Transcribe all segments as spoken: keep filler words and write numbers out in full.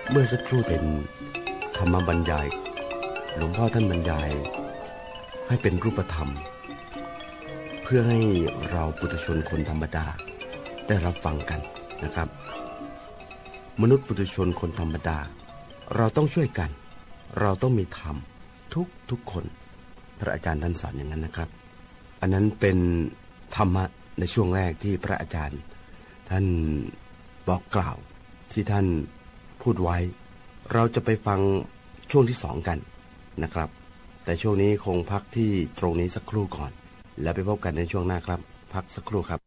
เมื่อสักครู่เป็นธรรมบรรยายหลวงพ่อท่านบรรยายให้เป็นรูปธรรมเพื่อให้เราปุถุชนคนธรรมดาได้รับฟังกันนะครับมนุษย์ปุถุชนคนธรรมดาเราต้องช่วยกันเราต้องมีธรรมทุกทุกคนพระอาจารย์ท่านสอนอย่างนั้นนะครับอันนั้นเป็นธรรมะในช่วงแรกที่พระอาจารย์ท่านบอกกล่าวที่ท่านพูดไว้เราจะไปฟังช่วงที่สองกันนะครับแต่ช่วงนี้คงพักที่ตรงนี้สักครู่ก่อนแล้วไปพบกันในช่วงหน้าครับพักสักครู่ครับ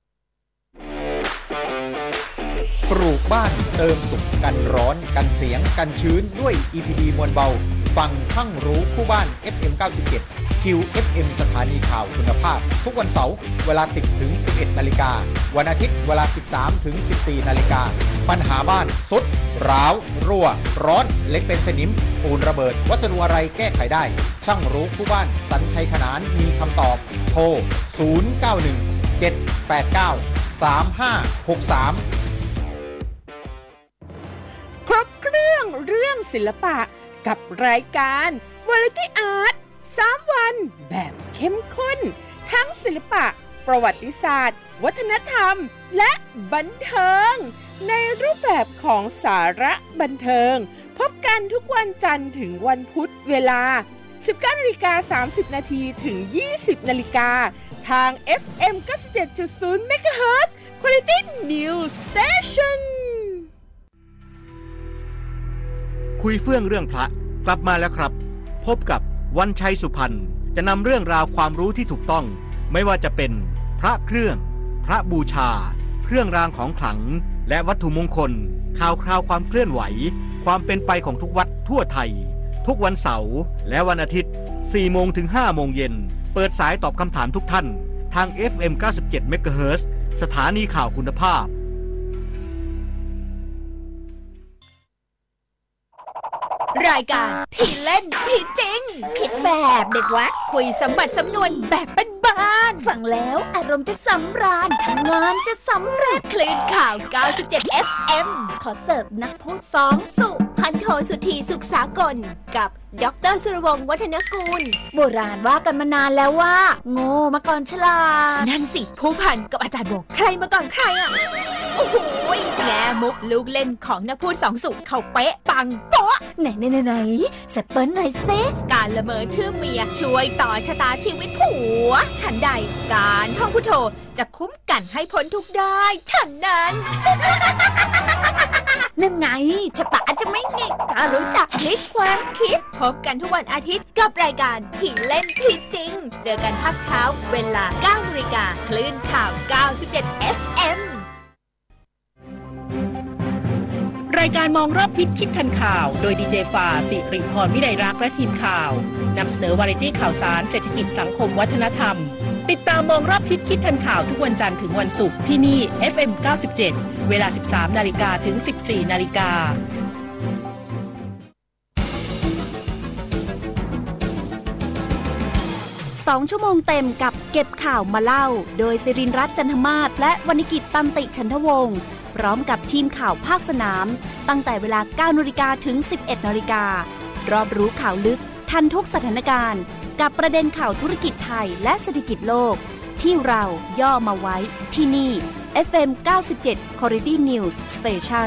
ปลูกบ้านเติมสุขกันร้อนกันเสียงกันชื้นด้วย อี พี ดี มวลเบาฟังทั้งรู้คู่บ้าน เอฟ เอ็ม เก้าสิบเจ็ด คิว เอฟ เอ็ม สถานีข่าวคุณภาพทุกวันเสาร์เวลา สิบถึงสิบเอ็ด นาฬิกาวันอาทิตย์เวลา สิบสามถึงสิบสี่ นาฬิกาปัญหาบ้านทรุดร้าวรั่วร้อนเล็กเป็นสนิมปูนระเบิดวัสดุอะไรแก้ไขได้ช่างรู้คู่บ้านสัญชัยขนานมีคำตอบโทรศูนย์ เก้า หนึ่ง เจ็ด แปด เก้า สาม ห้า หก สามครบเครื่องเรื่องศิลปะกับรายการ Variety Art สาม วันแบบเข้มข้นทั้งศิลปะประวัติศาสตร์วัฒนธรรมและบันเทิงในรูปแบบของสาระบันเทิงพบกันทุกวันจันทร์ถึงวันพุธเวลา สิบเก้านาฬิกาสามสิบ นาทีถึง ยี่สิบ นาฬิกาทาง เอฟ เอ็ม เก้าสิบเจ็ดจุดศูนย์ เมกะเฮิรตซ์ Quality News Station คุยเฟื่องเรื่องพระกลับมาแล้วครับพบกับวันชัยสุพรรณจะนำเรื่องราวความรู้ที่ถูกต้องไม่ว่าจะเป็นพระเครื่องพระบูชาเครื่องรางของขลังและวัตถุมงคลข่าวคราวความเคลื่อนไหวความเป็นไปของทุกวัดทั่วไทยทุกวันเสาร์และวันอาทิตย์ สี่โมงถึงห้าโมงเย็นเปิดสายตอบคำถามทุกท่านทาง เอฟ เอ็ม เก้าสิบเจ็ด เมกะเฮิรตซ์ สถานีข่าวคุณภาพรายการที่เล่นที่จริงคิดแบบเด็กวัดคุยสมบัติสำนวนแบบบ้านๆฟังแล้วอารมณ์จะสำราญทำงานจะสำเร็จคลื่นข่าว เก้าสิบเจ็ด เอฟ เอ็ม ขอเสิร์ฟนักพูดสองสุพันโทสุธีสุขสากลกับดร.สุรวงศ์วัฒนกูลโบราณว่ากันมานานแล้วว่าโง่มาก่อนฉลาดนั่นสิผู้พันกับอาจารย์บอกใครมาก่อนใครอ่ะโอ้โหแง่มุกลูกเล่นของนักพูดสองสุเขาเป๊ะปังโป๊ะไหนไหนไหนสเปิ้ลหน่อยเซการละเมอชื่อเมียช่วยต่อชะตาชีวิตผัวฉันใดการท่องพุทโธจะคุ้มกันให้พ้นทุกข์ได้ฉันนั้นนั่นไงชะตาจะไม่งิกถ้ารู้จักพลิกความคิดพบกันทุกวันอาทิตย์กับรายการที่เล่นที่จริงเจอกันภาคเช้าเวลา เก้านาฬิกา คลื่นข่าว เก้าสิบเจ็ด เอฟ เอ็มรายการมองรอบทิศคิดทันข่าวโดยดีเจฟ้าสิริพรวิไลรักษ์และทีมข่าวนำเสนอวาไรตี้ข่าวสารเศรษฐกิจสังคมวัฒนธรรมติดตามมองรอบทิศคิดทันข่าวทุกวันจันทร์ถึงวันศุกร์ที่นี่ เอฟ เอ็ม เก้าสิบเจ็ด เวลา สิบสามนาฬิกา ถึง สิบสี่นาฬิกาสองชั่วโมงเต็มกับเก็บข่าวมาเล่าโดยศิรินทร์รัตน์จันทมาศและวรรณกิจตันติฉันทวงศ์พร้อมกับทีมข่าวภาคสนามตั้งแต่เวลา เก้านาฬิกา ถึง สิบเอ็ดนาฬิการอบรู้ข่าวลึกทันทุกสถานการณ์กับประเด็นข่าวธุรกิจไทยและเศรษฐกิจโลกที่เราย่อมาไว้ที่นี่ เอฟ เอ็ม เก้าสิบเจ็ด Quality News Station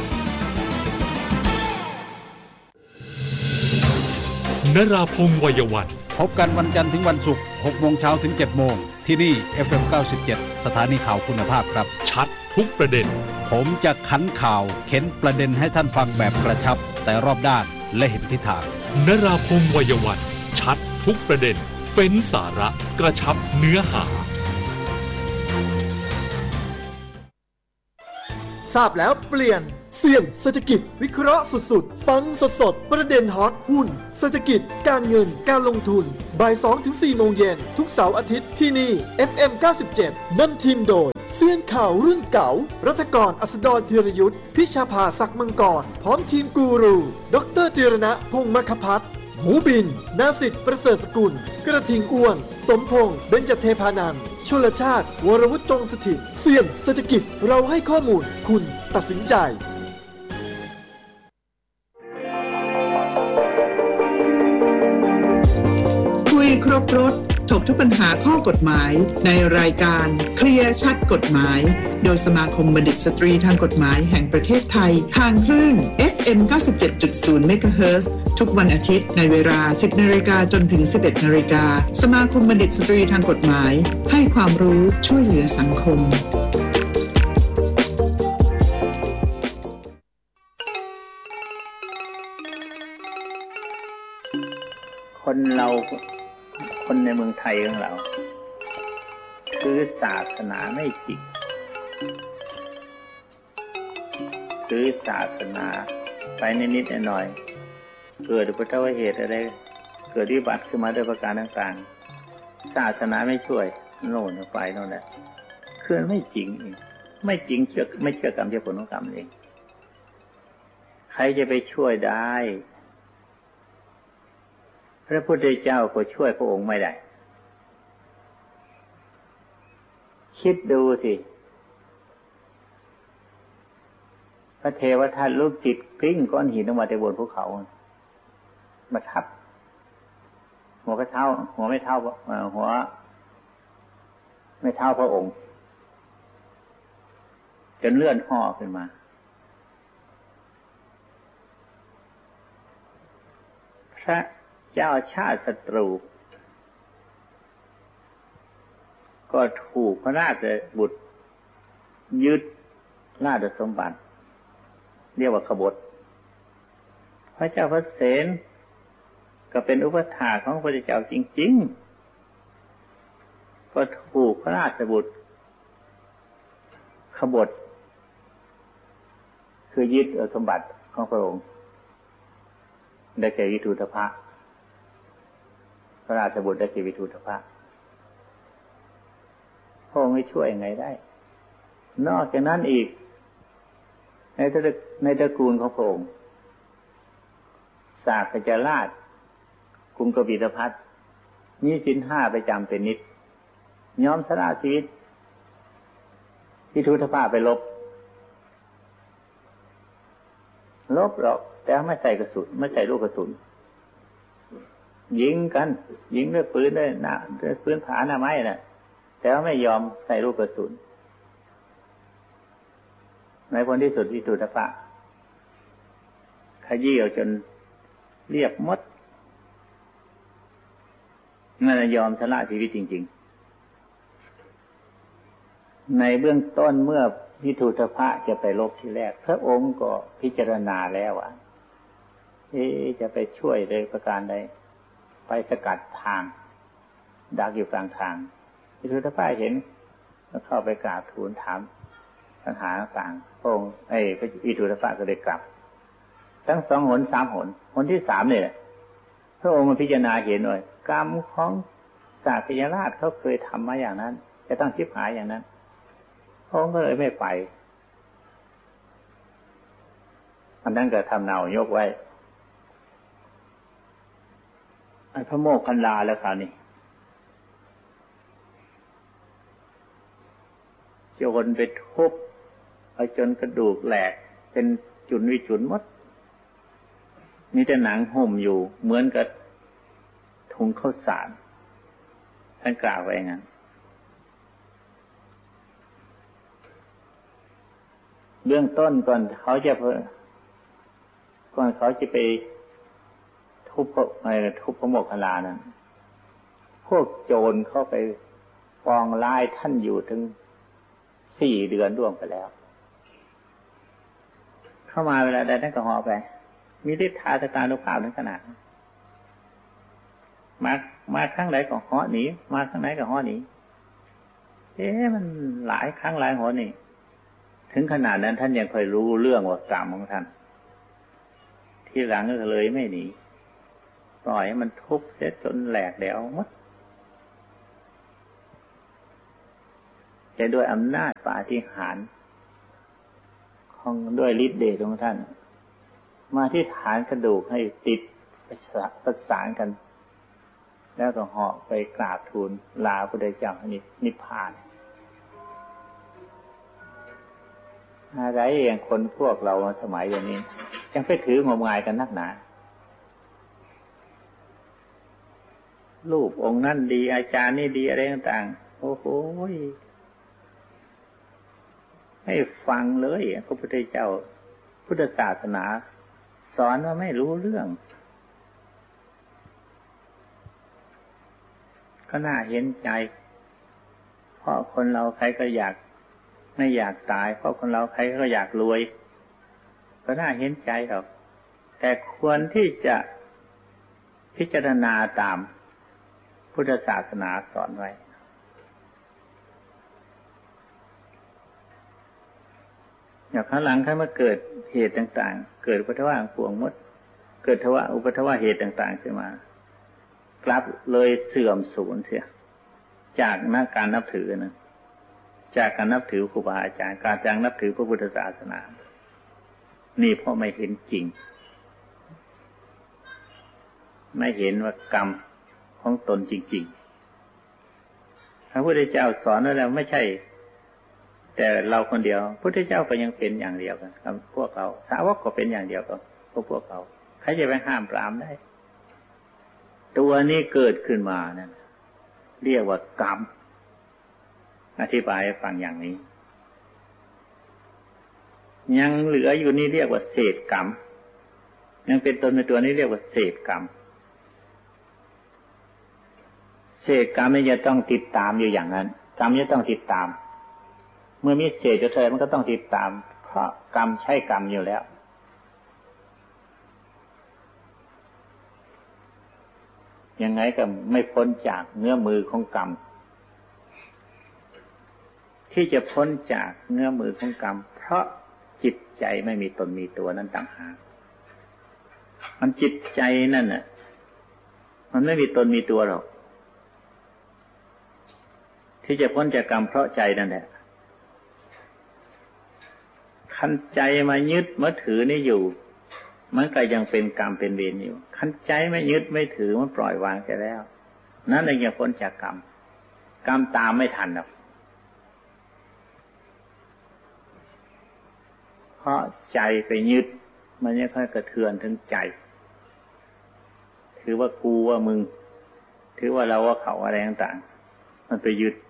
นราพงศ์วัยวันพบกันวันจันทร์ถึงวันศุกร์ หกโมงเช้าถึง เจ็ดโมงที่นี่ เอฟ เอ็ม เก้าสิบเจ็ด สถานีข่าวคุณภาพครับชัดทุกประเด็นผมจะขันข่าวเข็นประเด็นให้ท่านฟังแบบกระชับแต่รอบด้านและเห็นทิศทางนราพงศ์วัยวันชัดทุกประเด็นเฟ้นสาระกระชับเนื้อหาทราบแล้วเปลี่ยนเสี่ยงเศรษฐกิจวิเคราะห์สุดๆฟังสดๆประเด็นฮอตหุ้นเศรษฐกิจการเงินการลงทุนบ่าย สองถึงสี่ โมงเย็นทุกเสาร์อาทิตย์ที่นี่ เอฟ เอ็ม เก้าสิบเจ็ด นำทีมโดยเซียนข่าวรุ่นเก่ารัฐกรอัสดรธีรยุทธพิชาภาศักดิ์มังกรพร้อมทีมกูรูดร.ธีรณะพงษ์มคภัทรหมูบินนาสิทธิ์ประเสริฐสกุลกระทิงอ้วนสมพงษ์เบญจเทพานันท์ชลชาติวรวุฒิจงสถิตเสี่ยงเศรษฐกิจเราให้ข้อมูลคุณตัดสินใจครบรสถกทุกปัญหาข้อกฎหมายในรายการเคลียร์ชัดกฎหมายโดยสมาคมบัณฑิตสตรีทางกฎหมายแห่งประเทศไทยทางคลื่น เอฟ เอ็ม เก้าสิบเจ็ดจุดศูนย์ เมกะเฮิรตซ์ทุกวันอาทิตย์ในเวลา สิบนาฬิกาจนถึง สิบเอ็ดนาฬิกาสมาคมบัณฑิตสตรีทางกฎหมายให้ความรู้ช่วยเหลือสังคมคนเราคนในเมืองไทยของเราคือศาสนาไม่จริงคือศาสนาไปนิดๆหน่อยๆเกิดอุบัติเหตุอะไรเกิดวิบัติขึ้นมาด้วยประการต่างๆศาสนาไม่ช่วยโน่นไปโน่นแหละคือไม่จริงไม่จริงเชื่อไม่เชื่อกรรมเชื่อผลของกรรมเองใครจะไปช่วยได้พระพุทธเจ้าก็ช่วยพระองค์ไม่ได้คิดดูสิพระเทวทัตลูกศิษย์กลิ้งก้อนหินลงมาจากบนภูเขามาทับหัวก็เท่าหัวไม่เท่าหัวไม่เท่าพระองค์จนเลื่อนห่อขึ้นมาพระเจ้าชาติศัตรูก็ถูกพระราชบุตรยึดราชสมบัติเรียกว่าขบฏพระเจ้าพระเสนก็เป็นอุปถากของพระเจ้าจริงๆก็ถูกพระราชบุตรขบฏคือยึดสมบัติของพระองค์ได้แก่วิทูตภะพระราชบุตรได้แก่วิทูตภะพระองค์ไม่ช่วยยังไงได้นอกจากนั้นอีกในตระในตระกูลของพระองค์สากยราชกรุงกบิลพัสมีศีลห้าประจำเป็นนิดยอมสละชีวิตวิทูตภะไปลบลบหรอกแต่ไม่ใส่กระสุนไม่ใส่ลูกกระสุนยิงกันยิงด้วยปืนด้วยหน้าด้วยปืนผาหน้าไม้น่ะแต่ว่าไม่ยอมใส่ลูกกระสุนในผลที่สุดวิทูตภะขยี้เอาจนเรียบหมดนั่นยอมสละชีวิตจริงๆในเบื้องต้นเมื่อวิทูตภะจะไปลบที่แรกพระองค์ก็พิจารณาแล้วว่าเอ๊ะจะไปช่วยในประการใดไปสกัดทางดักอยู่กลางทางวิทูตภะเห็นก็เข้าไปกราบทูลถามปัญหาต่างพระองค์ไอ้วิทูตภะก็ได้กลับทั้งสองหนสามหนหนที่สามเนี่ยพระองค์มาพิจารณาเห็นหน่อยกรรมของสากยราชเขาเคยทำมาอย่างนั้นจะต้องชิบหายอย่างนั้นพระองค์ก็เลยไม่ไปอันนั้นก็ทำเนายกไว้ไอ้พระโมคคัลลาแล้วคราวนี้โจรไปทุบเอาจนกระดูกแหลกเป็นจุนวิจุนหมดมีแต่หนังห่มอยู่เหมือนกับถุงข้าวสารท่านกล่าวไว้งั้นเบื้องต้นก่อนเขาจะก่อนเขาจะไปทุบอะไรทุบพระโมคคัลลานั้นพวกโจรเข้าไปปองร้ายท่านอยู่ถึงสี่เดือนล่วงไปแล้วเข้ามาเวลาใดท่านก็ห่อไปมีฤทธาตการนุภาพถึงขนาดมามาครั้งไหนก็ห่อหนีมาครั้งไหนก็ห่อหนีเอ๊ะมันหลายครั้งหลายหนนี่ถึงขนาดนั้นท่านยังเคยรู้เรื่องว่ากรรมของท่านที่หลังก็เลยไม่หนีปล่อยให้มันทุบเสียจนแหลกแล้วหมดจะด้วยอำนาจปาฏิหาริย์ของด้วยฤทธิ์เดชของท่านมาที่ฐานกระดูกให้ติดประสานกันแล้วก็เหาะไปกราบทูลลาพระพุทธเจ้านิพพานอะไรอย่างคนพวกเราสมัยอย่างนี้ยังไปถืองมงายกันนักหนารูปองค์นั่นดีอาจารย์นี่ดีอะไรต่างๆโอ้โหให้ฟังเลยพระพุทธเจ้าพุทธศาสนาสอนว่าไม่รู้เรื่องก็น่าเห็นใจเพราะคนเราใครก็อยากไม่อยากตายเพราะคนเราใครก็อยากรวยก็น่าเห็นใจหรอกแต่ควรที่จะพิจารณาตามพุทธศาสนาสอนไว้อย่างข้างหลังถ้ามาเกิดเหตุต่างๆเกิดอุปัฏฐวะพวงมดเกิดทวะอุปัฏฐวะเหตุต่างๆขึ้นมากลับเลยเสื่อมสูญเสียจากนักการนับถือนะจากการนับถือครูบาอาจารย์การจากนับถือพระพุทธศาสนานี่เพราะไม่เห็นจริงไม่เห็นว่ากรรมของตนจริงๆพระพุทธเจ้าสอนไว้แล้วไม่ใช่แต่เราคนเดียวพระพุทธเจ้าก็ยังเป็นอย่างเดียวกันกับพวกเราสาวกก็เป็นอย่างเดียวกับพวกพวกเราใครจะไปห้ามปรามได้ตัวนี้เกิดขึ้นมานั่นเรียกว่ากรรมอธิบายให้ฟังอย่างนี้ยังเหลืออยู่นี่เรียกว่าเศษกรรมยังเป็นตนในตัวนี้เรียกว่าเศษกรรมเศษกรรมนี่จะต้องติดตามอยู่อย่างนั้นกรรมจะต้องติดตามเมื่อมีเศษจะเทยมันก็ต้องติดตามเพราะกรรมใช่กรรมอยู่แล้วยังไงก็ไม่พ้นจากเงื้อมือของกรรมที่จะพ้นจากเงื้อมือของกรรมเพราะจิตใจไม่มีตนมีตัวนั้นต่างหากมันจิตใจนั่นน่ะมันไม่มีตนมีตัวหรอกที่จะพ้นจากกรรมเพราะใจนั่นแหละคันใจมายึดมาถือนี่อยู่มันก็ยังเป็นกรรมเป็นเวรอยู่คันใจไม่ยึดไม่ถือมันปล่อยวางไปแล้วนั่นเองจะพ้นจากกรรมกรรมตามไม่ทันหรอกเพราะใจไปยึดมันจะค่อยกระเทือนถึงใจถือว่ากูว่ามึงถือว่าเราว่าเขาอะไรต่างๆมันไปยึด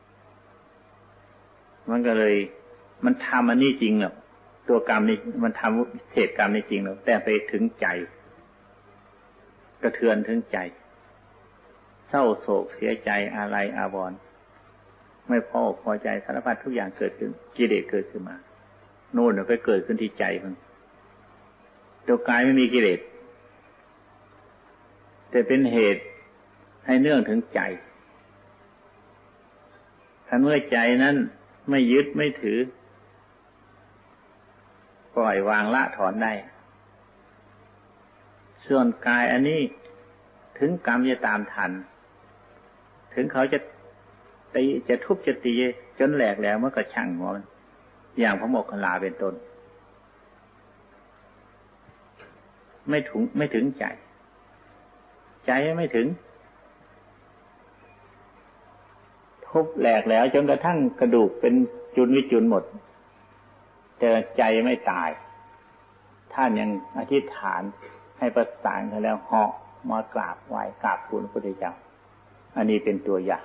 มันก็เลยมันทำอันนี้จริงหรอกตัวกรรมนี่มันทำเศษกรรมนี่จริงหรอกแต่ไปถึงใจกระเทือนถึงใจเศร้าโศกเสียใจอาลัยอาวรณ์ไม่พอพอใจสารพัดทุกอย่างเกิดขึ้นกิเลสเกิดขึ้นมาโน่นไปเกิดขึ้นที่ใจมันตัวกายไม่มีกิเลสแต่เป็นเหตุให้เนื่องถึงใจถ้าเมื่อใจนั้นไม่ยึดไม่ถือปล่อยวางละถอนได้ส่วนกายอันนี้ถึงกรรมจะตามทันถึงเขาจะตีจะทุบจะตีจนแหลกแล้วมันก็ช่างมันอย่างพระโมคคัลลาเป็นต้นไม่ถึงไม่ถึงใจใจไม่ถึงทุบแหลกแล้วจนกระทั่งกระดูกเป็นจุนวิจุนหมดแต่ใจไม่ตายท่านยังอธิษฐานให้ประสานกันแล้วเหาะมากราบไหว้กราบทูลพระพุทธเจ้าอันนี้เป็นตัวอย่าง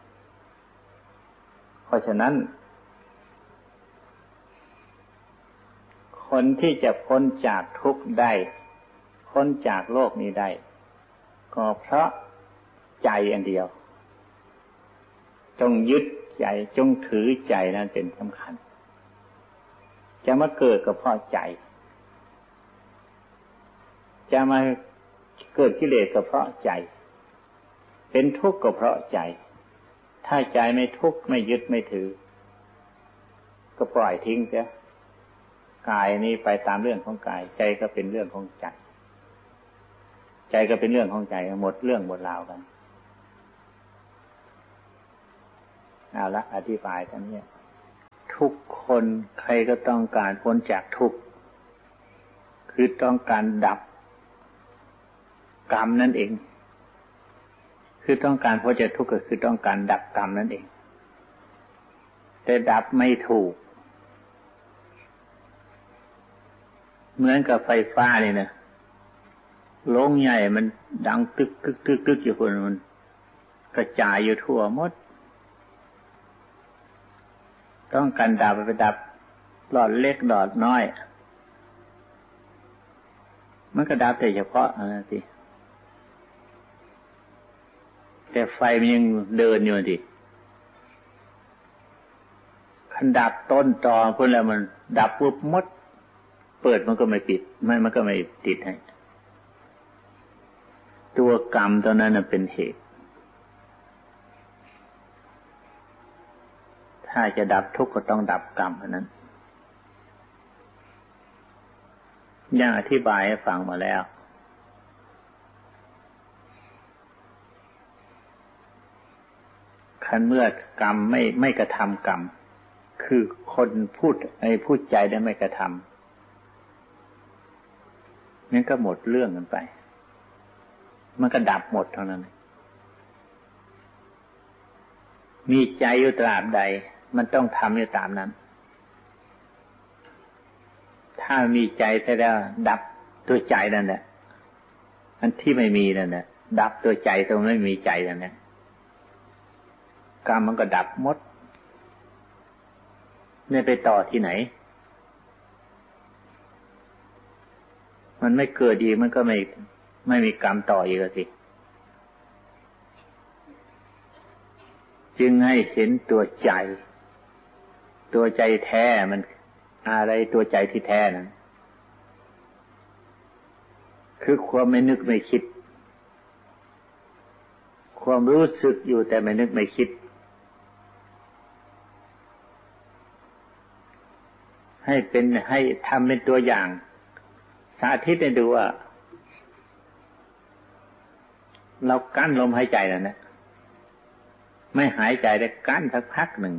เพราะฉะนั้นคนที่จะพ้นจากทุกข์ได้พ้นจากโลกนี้ได้ก็เพราะใจอันเดียวจงยึดใจจงถือใจนั้นเป็นสำคัญจะมาเกิดก็เพราะใจจะมาเกิดกิเลสก็เพราะใจเป็นทุกข์ก็เพราะใจถ้าใจไม่ทุกข์ไม่ยึดไม่ถือก็ปล่อยทิ้งเสียกายนี้ไปตามเรื่องของกายใจก็เป็นเรื่องของใจใจก็เป็นเรื่องของใจหมดเรื่องหมดราวกันเอาละอธิบายท่านเนี่ยทุกคนใครก็ต้องการพ้นจากทุกข์คือต้องการดับกรรมนั่นเองคือต้องการพ้นจากทุกข์ก็คือต้องการดับกรรมนั่นเองแต่ดับไม่ถูกเหมือนกับไฟฟ้านี่นะโรงใหญ่มันดังตึกตึกตึกตึกอยู่คนมันกระจายอยู่ทั่วหมดต้องการดับไปดับหลอดเล็กหลอดน้อยมันก็ดับแต่เฉพาะอะไรสิแต่ไฟมันยังเดินอยู่ดิคันดับต้นตอพุ่นแล้วมันดับปุ๊บหมดเปิดมันก็ไม่ปิดไม่มันก็ไม่ติดให้ตัวกรรมตัวนั้นเป็นเหตุถ้าจะดับทุกข์ก็ต้องดับกรรมอันนั้นอย่างอธิบายให้ฟังมาแล้วคันเมื่อกรรมไม่ไม่กระทำกรรมคือคนพูดไอ้พูดใจได้ไม่กระทำนั่นก็หมดเรื่องกันไปมันก็ดับหมดเท่านั้นมีใจอยู่ตราบใดมันต้องทำอยู่ตามนั้นถ้ามีใจไปแล้วดับตัวใจนั่นแหละอันที่ไม่มีนั่นแหละดับตัวใจตรงไม่มีใจนั่นแหละกรรมมันก็ดับหมดไม่ไปต่อที่ไหนมันไม่เกิดอีกมันก็ไม่ไม่มีกรรมต่ออีกสิจึงให้เห็นตัวใจตัวใจแท้มันอะไรตัวใจที่แท้นั้นคือความไม่นึกไม่คิดความรู้สึกอยู่แต่ไม่นึกไม่คิดให้เป็นให้ทำเป็นตัวอย่างสาธิตให้ดูว่าเรากั้นลมหายใจนั่นนะไม่หายใจได้กั้นสักพักหนึ่ง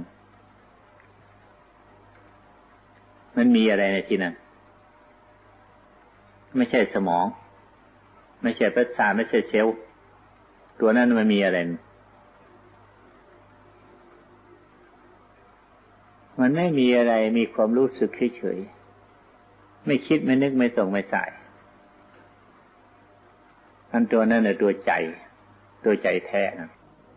มันมีอะไรในที่นั้นไม่ใช่สมองไม่ใช่ประสาทไม่ใช่เซลล์ตัวนั้นมันมีอะไรมันไม่มีอะไรมีความรู้สึกเฉยๆไม่คิดไม่นึกไม่ส่งไม่สายอันตัวนั้นน่ะตัวใจตัวใจแท้นะ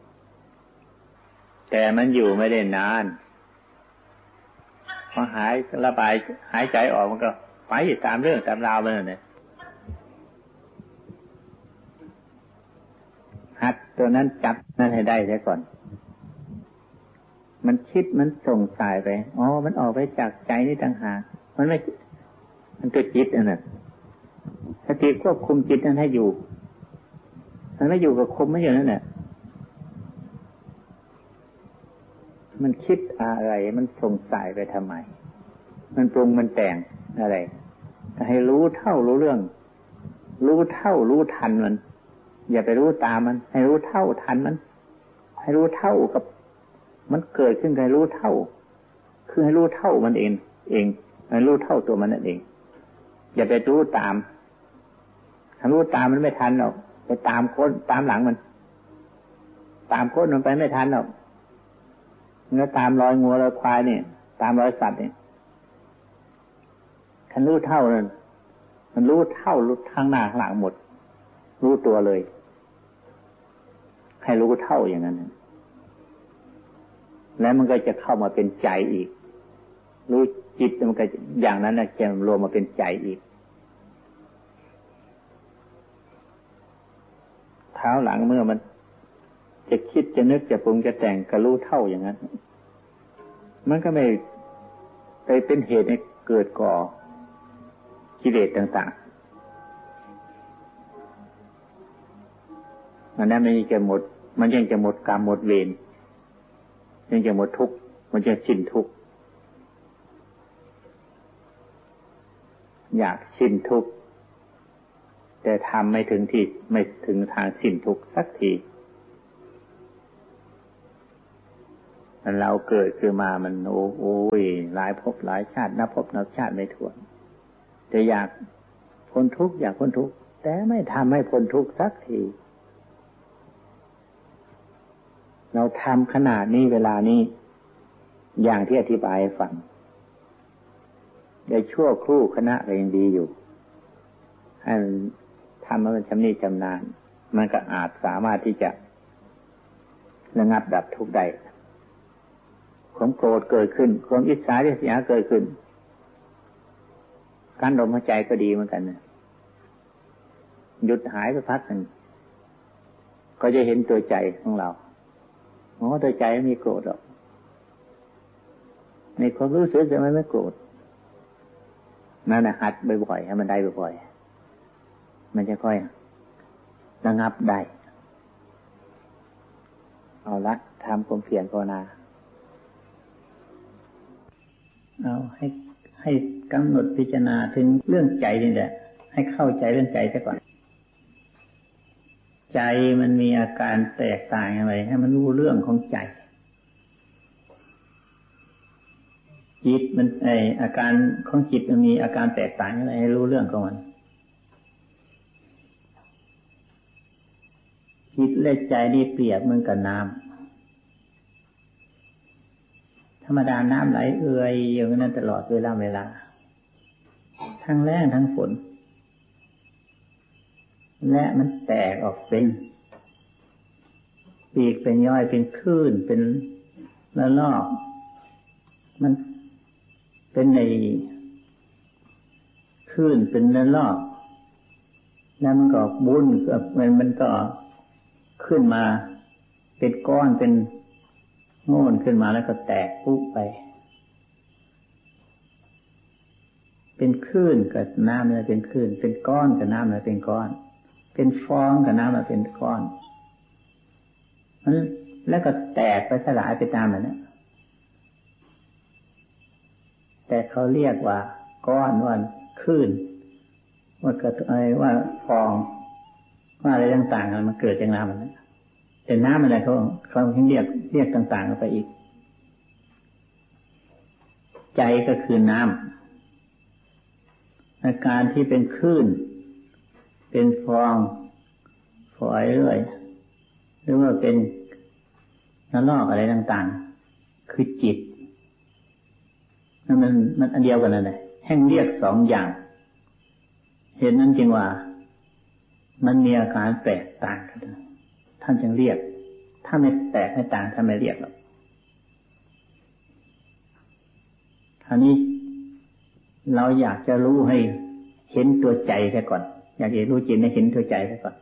แต่มันอยู่ไม่ได้นานพอหายระบายหายใจออกมันก็ไปตามเรื่องตามราวไปนั่นแหละหัดตัวนั้นจับนั่นให้ได้ซะก่อนมันคิดมันส่งสายไปอ๋อมันออกไปจากใจนี่ต่างหากมันไม่มันตัวจิตอันนั้นสติควบคุมจิตนั้นให้อยู่มันไม่อยู่กับคุมไม่อยู่นั่นแหละมันคิดอะไรมันส่งสายไปทำไมมันปรุงมันแต่งอะไรให้รู้เท่ารู้เรื่องรู้เท่ารู้ทันมันอย่าไปรู้ตามมันให้รู้เท่าทันมันให้รู้เท่ากับมันเกิดขึ้นให้รู้เท่าคือให้รู้เท่ามันเองเองให้รู้เท่าตัวมันนั่นเองอย่าไปรู้ตามถ้ารู้ตามมันไม่ทันหรอกไปตามคนตามหลังมันตามคนมันไปไม่ทันหรอกเงาตามรอยงัวรอยควายเนี่ยตามรอยสัตว์เนี่ยคันรู้เท่านั้นมันรู้เท่ารู้ทางหน้าข้างหลังหมดรู้ตัวเลยให้รู้เท่าอย่างนั้นแล้วมันก็จะเข้ามาเป็นใจอีกรู้จิตมันก็อย่างนั้นนะจะรวมมาเป็นใจอีกเท้าหลังเมื่อมันจะคิดจะนึกจะปรุงจะแต่งก็รู้เท่าอย่างนั้นมันก็ไม่ไปเป็นเหตุให้เกิดก่อกิเลสต่างๆมันนั้นมันจะหมดมันยังจะหมดกรรมหมดเวรยังจะหมดทุกข์มันจะสิ้นทุกข์อยากสิ้นทุกข์แต่ทำไม่ถึงที่ไม่ถึงทางสิ้นทุกข์สักทีเราเกิดขึ้นมามันโอ้โอ้ยหลายภพหลายชาตินับภพนับชาติไม่ถ้วนแต่อยากพ้นทุกข์อยากพ้นทุกข์แต่ไม่ทำให้พ้นทุกข์สักทีเราทำขนาดนี้เวลานี้อย่างที่อธิบายให้ฟังได้ชั่วครู่คณะก็ยังดีอยู่ให้มันทำให้มันชำนิชำนาญมันก็อาจสามารถที่จะระงับดับทุกข์ได้ความโกรธเกิดขึ้นความอิจฉาริษยาเกิดขึ้นการลมหายใจก็ดีเหมือนกันนะหยุดหายไปพักหนึ่งก็จะเห็นตัวใจของเราอ๋อตัวใจไม่มีโกรธหรอกในความรู้สึกจะไม่ไม่โกรธนั่นนะหัดบ่อยๆให้มันได้บ่อยๆมันจะค่อยระงับได้เอาละทำความเพียรภาวนาเอาให้ให้กำหนดพิจารณาถึงเรื่องใจนี่แหละให้เข้าใจเรื่องใจซะก่อนใจมันมีอาการแตกต่างอะไรให้มันรู้เรื่องของใจจิตมันไออาการของจิตมันมีอาการแตกต่างอะไรให้รู้เรื่องของมันจิตและใจนี่เปรียบเหมือนกับน้ำธรรมดาน้ำไหลเอื่อยอย่างนั้นตลอดเวลาเวลาทั้งแล้งทั้งฝนและมันแตกออกเป็นปีกเป็นย่อยเป็นคลื่นเป็นระลอกมันเป็นในคลื่นเป็นระลอกแล้วมันก็บุ้นมันมันก็ขึ้นมาเป็นก้อนเป็นโง่นขึ้นมาแล้วก็แตกปุ๊บไปเป็นคลื่นกับน้ำเนี่ยเป็นคลื่นเป็นก้อนกับน้ำเนี่ยเป็นก้อนเป็นฟองกับน้ำเนี่ยเป็นก้อนแล้วก็แตกไปสลายไปตามมันเนี่ยแต่เขาเรียกว่าก้อนว่าคลื่นว่ากระอะไรว่าฟองว่าอะไรต่างๆมันเกิดจากน้ำมันนะแต่น้ำอะไรเขาเขาเรียกเรียกต่างๆออกไปอีกใจก็คือน้ำอาการที่เป็นคลื่นเป็นฟองฝอยเรื่อยหรือว่าเป็นระลอกอะไรต่างๆคือจิตนั่นมันมันอันเดียวกันนั่นแหละแห่งเรียกสองอย่างเห็นนั่นจริงว่ามันมีอาการแตกต่างกันท่านจึงเรียกถ้าไม่แตกไม่ต่างท่านไม่เรียกหรอกคราวนี้เราอยากจะรู้ให้เห็นตัวใจซะก่อนอยากจะรู้จิตให้เห็นตัวใจซะก่อน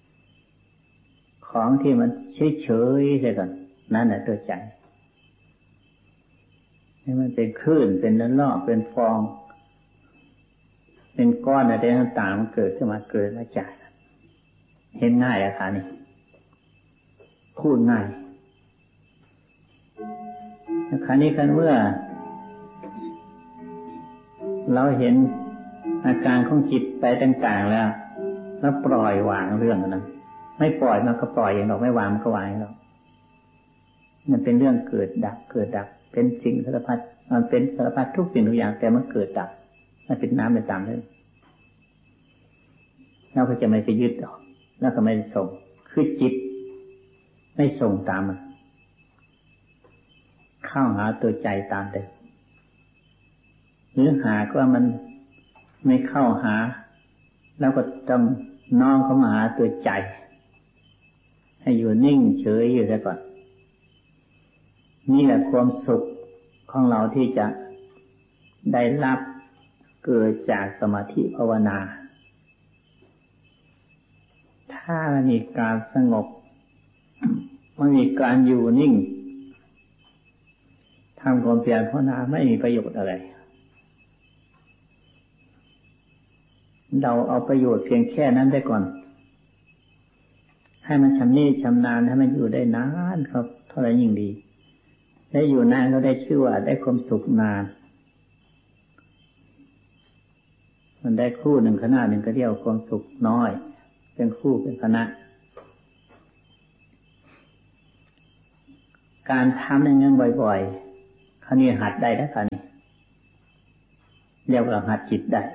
ของที่มันเฉยๆซะก่อนนั่นแหละตัวใจให้มันเป็นคลื่นเป็นระลอกเป็นฟองเป็นก้อนอะไรต่างๆมันเกิดขึ้นมาเกิดมาจากเห็นง่ายอะค่ะนี่พูดง่ายคราวนี้กันเมื่อเราเห็นอาการของจิตไปต่างๆแล้วแล้วปล่อยวางเรื่องนั้นไม่ปล่อยมันก็ปล่อยอย่างเราไม่วางมันก็วางเรามันเป็นเรื่องเกิดดับเกิดดับเป็นสิ่งสารพัดมันเป็นสารพัดทุกสิ่งทุกอย่างแต่มันเกิดดับมันเป็นน้ำเป็นตามเลยเราก็จะไม่ไปยึดหรอกแล้วก็ไม่ส่งคือจิตไม่ส่งตามมันเข้าหาตัวใจตามเดิมหรือหากว่ามันไม่เข้าหาแล้วก็ต้องน้อมเข้ามาหาตัวใจให้อยู่นิ่งเฉยอยู่ซะก่อนนี่แหละความสุขของเราที่จะได้รับเกิดจากสมาธิภาวนาถ้ามีการสงบไม่มีการอยู่นิ่งทำความเพียรภาวนาไม่มีประโยชน์อะไรเราเอาประโยชน์เพียงแค่นั้นได้ก่อนให้มันชำนิชำนาญให้มันอยู่ได้นานครับเท่าไหร่ยิ่งดีได้อยู่นานก็ได้ชื่อว่าได้ความสุขนานมันได้ครู่หนึ่งขณะหนึ่งก็เรียกว่าความสุขน้อยเป็นครู่เป็นคณะการทำอย่างนั้นบ่อยๆคราวนี้หัดได้แล้วคราวนี้เรียกว่าหัดจิตได้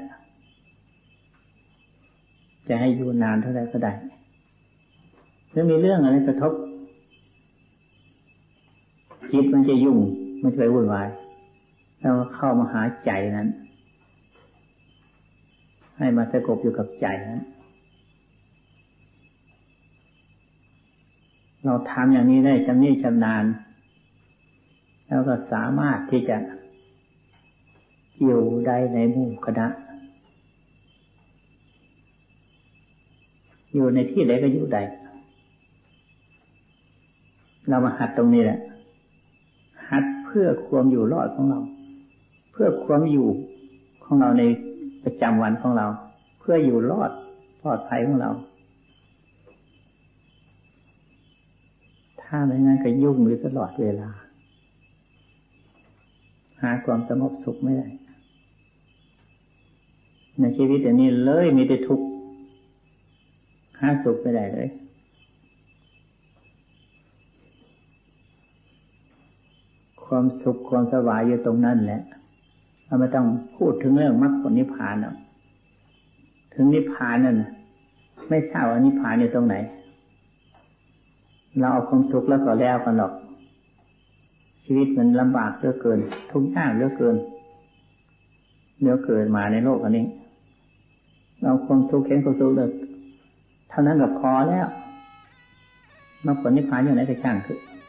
จะให้อยู่นานเท่าไรก็ได้หรือมีเรื่องอะไรกระทบจิตมันจะยุ่งมันจะไปวุ่นวายแล้วเข้ามาหาใจนั้นให้มาสงบอยู่กับใจนั้นเราทำอย่างนี้ได้ชำนิชำนาญแล้วก็สามารถที่จะอยู่ได้ในหมู่คณะอยู่ในที่ใดก็อยู่ได้เรามาหัดตรงนี้แหละหัดเพื่อความอยู่รอดของเราเพื่อความอยู่ของเราในประจำวันของเราเพื่ออยู่รอดปลอดภัยของเราถ้าไม่งั้นก็ยุ่งอยู่ตลอดเวลาหาความสงบสุขไม่ได้ในชีวิตอันนี้เลยมีแต่ทุกข์หาสุขไม่ได้เลยความสุขความสบายอยู่ตรงนั้นแหละเราไม่ต้องพูดถึงเรื่องมรรคผลนิพพานหรอกถึงนิพพานนั่นไม่ทราบว่านิพพานอยู่ตรงไหนเราเอาความสุขแล้วก็แล้วกันหรอกชีวิตมันลำบากเหลือเกินทุกข์ยากเหลือเกินเหลือเกินมาในโลกอันนี้เราความทุกข์เห็นความสุขเลยเท่านั้นก็พอแล้วมรรคผลนิพพานอยู่ไหนก็ช่างเถอะ